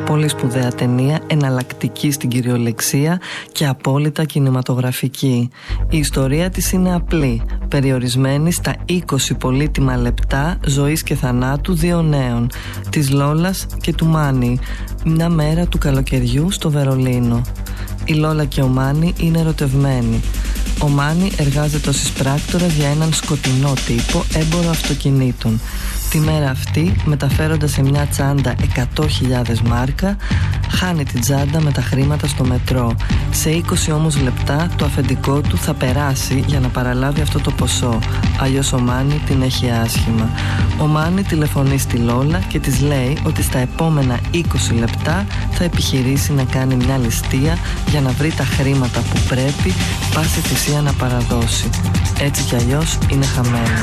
Πολύ σπουδαία ταινία, εναλλακτική στην κυριολεξία και απόλυτα κινηματογραφική. Η ιστορία της είναι απλή, περιορισμένη στα 20 πολύτιμα λεπτά ζωής και θανάτου δύο νέων, της Λόλας και του Μάνι, μια μέρα του καλοκαιριού στο Βερολίνο. Η Λόλα και ο Μάνι είναι ερωτευμένοι. Ο Μάνι εργάζεται ως εισπράκτορας για έναν σκοτεινό τύπο έμπορο αυτοκινήτων. Τη μέρα αυτή, μεταφέροντας σε μια τσάντα 100.000 μάρκα, χάνει την τσάντα με τα χρήματα στο μετρό. Σε 20 όμως λεπτά το αφεντικό του θα περάσει για να παραλάβει αυτό το ποσό, αλλιώς ο Μάνι την έχει άσχημα. Ο Μάνι τηλεφωνεί στη Λόλα και της λέει ότι στα επόμενα 20 λεπτά θα επιχειρήσει να κάνει μια ληστεία για να βρει τα χρήματα που πρέπει πάση θυσία να παραδώσει. Έτσι κι αλλιώς είναι χαμένο.